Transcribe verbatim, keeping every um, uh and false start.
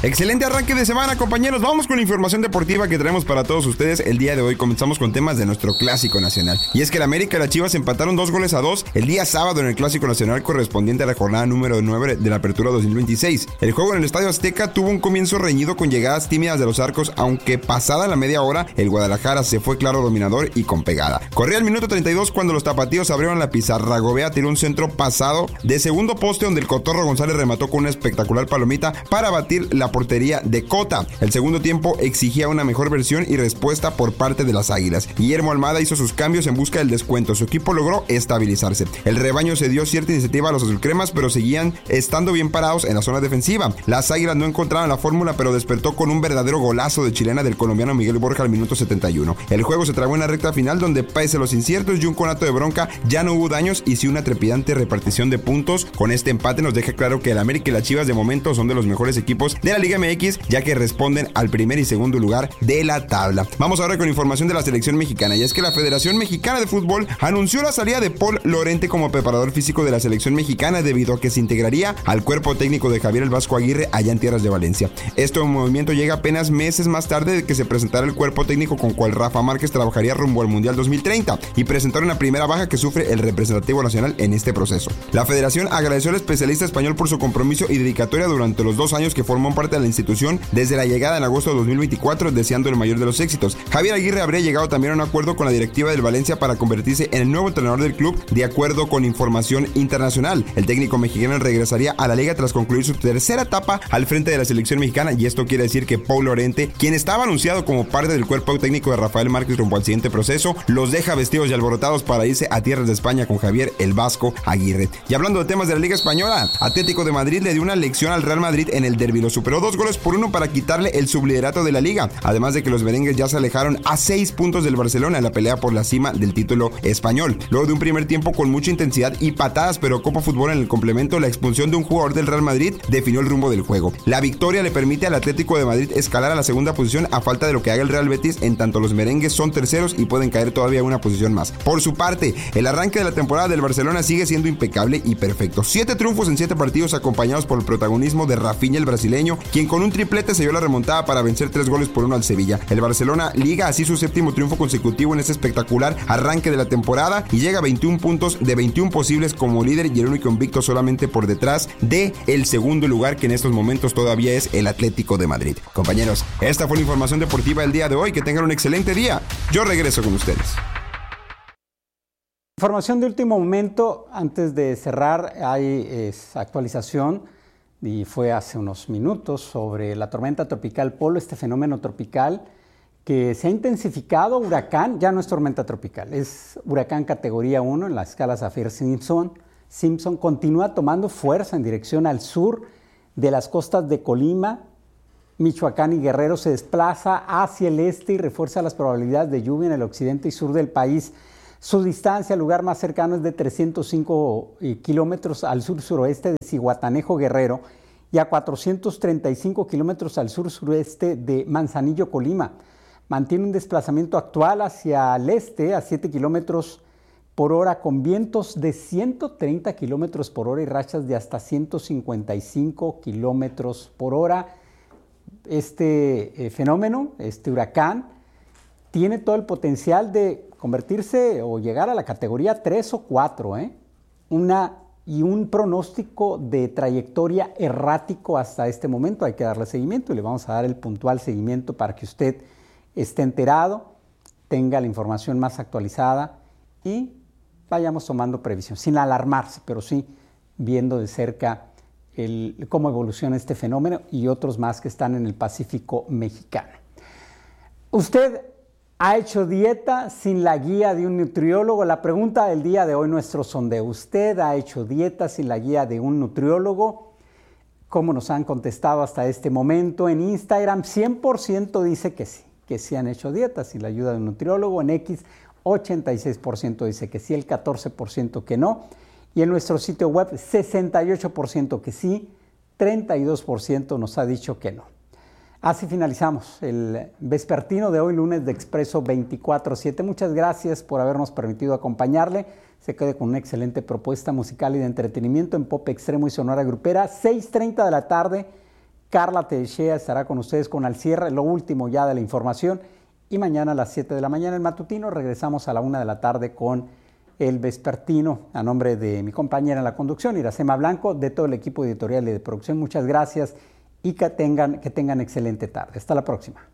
Excelente arranque de semana, compañeros. Vamos con la información deportiva que traemos para todos ustedes el día de hoy. Comenzamos con temas de nuestro Clásico Nacional. Y es que el América y las Chivas empataron dos goles a dos el día sábado en el Clásico Nacional correspondiente a la jornada número nueve de la Apertura dos mil veintiséis. El juego en el Estadio Azteca tuvo un comienzo reñido con llegadas tímidas de los arcos, aunque pasada la media hora, el Guadalajara se fue claro dominador y con pegada. Corría el minuto treinta y dos cuando los tapatíos abrieron la pizarra. Gobea tiró un centro pasado de segundo poste donde el Cotorro González remató con una espectacular palomita para batir la portería de Cota. El segundo tiempo exigía una mejor versión y respuesta por parte de las Águilas. Guillermo Almada hizo sus cambios en busca del descuento. Su equipo logró estabilizarse. El rebaño se dio cierta iniciativa a los azulcremas, pero seguían estando bien parados en la zona defensiva. Las Águilas no encontraban la fórmula, pero despertó con un verdadero golazo de chilena del colombiano Miguel Borja al minuto setenta y uno. El juego se trabó en la recta final donde, pese a los inciertos y un conato de bronca, ya no hubo daños y sí una trepidante repartición de puntos. Con este empate nos deja claro que el América y las Chivas de momento son de los mejores equipos de la Liga M X, ya que responden al primer y segundo lugar de la tabla. Vamos ahora con información de la selección mexicana, y es que la Federación Mexicana de Fútbol anunció la salida de Paul Lorente como preparador físico de la selección mexicana debido a que se integraría al cuerpo técnico de Javier El Vasco Aguirre allá en tierras de Valencia. Esto en movimiento llega apenas meses más tarde de que se presentara el cuerpo técnico con cual Rafa Márquez trabajaría rumbo al Mundial dos mil treinta y presentaron la primera baja que sufre el representativo nacional en este proceso. La Federación agradeció al especialista español por su compromiso y dedicatoria durante los dos años que formó parte de la institución desde la llegada en agosto de dos mil veinticuatro, deseando el mayor de los éxitos. Javier Aguirre habría llegado también a un acuerdo con la directiva del Valencia para convertirse en el nuevo entrenador del club, de acuerdo con información internacional. El técnico mexicano regresaría a la liga tras concluir su tercera etapa al frente de la selección mexicana, y esto quiere decir que Paul Lorente, quien estaba anunciado como parte del cuerpo técnico de Rafael Márquez rumbo al siguiente proceso, los deja vestidos y alborotados para irse a tierras de España con Javier El Vasco Aguirre. Y hablando de temas de la Liga Española, Atlético de Madrid le dio una lección al Real Madrid en el derbi. Lo superó dos goles por uno para quitarle el subliderato de la liga, además de que los merengues ya se alejaron a seis puntos del Barcelona en la pelea por la cima del título español. Luego de un primer tiempo con mucha intensidad y patadas, pero Copa Fútbol en el complemento, la expulsión de un jugador del Real Madrid definió el rumbo del juego. La victoria le permite al Atlético de Madrid escalar a la segunda posición a falta de lo que haga el Real Betis, en tanto los merengues son terceros y pueden caer todavía una posición más. Por su parte, el arranque de la temporada del Barcelona sigue siendo impecable y perfecto. Siete triunfos en siete partidos acompañados por el protagonismo de Rafinha, el brasileño, quien con un triplete se dio la remontada para vencer tres goles por uno al Sevilla. El Barcelona liga así su séptimo triunfo consecutivo en este espectacular arranque de la temporada y llega a veintiún puntos de veintiún posibles como líder y el único invicto solamente por detrás de el segundo lugar, que en estos momentos todavía es el Atlético de Madrid. Compañeros, esta fue la información deportiva del día de hoy. Que tengan un excelente día. Yo regreso con ustedes. Información de último momento, antes de cerrar, hay es, actualización, y fue hace unos minutos, sobre la tormenta tropical Polo, este fenómeno tropical que se ha intensificado, huracán, ya no es tormenta tropical, es huracán categoría uno en la escala Saffir-Simpson. Simpson continúa tomando fuerza en dirección al sur de las costas de Colima, Michoacán y Guerrero, se desplaza hacia el este y refuerza las probabilidades de lluvia en el occidente y sur del país. Su distancia al lugar más cercano es de trescientos cinco kilómetros al sur-suroeste de Zihuatanejo, Guerrero, y a cuatrocientos treinta y cinco kilómetros al sur-sureste de Manzanillo, Colima. Mantiene un desplazamiento actual hacia el este a siete kilómetros por hora con vientos de ciento treinta kilómetros por hora y rachas de hasta ciento cincuenta y cinco kilómetros por hora. Este eh, fenómeno, este huracán, tiene todo el potencial de convertirse o llegar a la categoría tres o cuatro, ¿eh? Una, y un pronóstico de trayectoria errático hasta este momento. Hay que darle seguimiento y le vamos a dar el puntual seguimiento para que usted esté enterado, tenga la información más actualizada y vayamos tomando previsión, sin alarmarse, pero sí viendo de cerca el, cómo evoluciona este fenómeno y otros más que están en el Pacífico mexicano. ¿Usted ha hecho dieta sin la guía de un nutriólogo? La pregunta del día de hoy, nuestro sondeo. ¿Usted ha hecho dieta sin la guía de un nutriólogo? ¿Cómo nos han contestado hasta este momento? En Instagram, cien por ciento dice que sí, que sí han hecho dieta sin la ayuda de un nutriólogo. En X, ochenta y seis por ciento dice que sí, el catorce por ciento que no. Y en nuestro sitio web, sesenta y ocho por ciento que sí, treinta y dos por ciento nos ha dicho que no. Así finalizamos el vespertino de hoy, lunes de Expreso veinticuatro siete. Muchas gracias por habernos permitido acompañarle. Se quede con una excelente propuesta musical y de entretenimiento en pop extremo y sonora grupera. seis treinta de la tarde, Carla Teixeira estará con ustedes con Al Cierre, lo último ya de la información. Y mañana a las siete de la mañana el matutino, regresamos a la una de la tarde con el vespertino. A nombre de mi compañera en la conducción, Iracema Blanco, de todo el equipo editorial y de producción, muchas gracias y que tengan, que tengan excelente tarde. Hasta la próxima.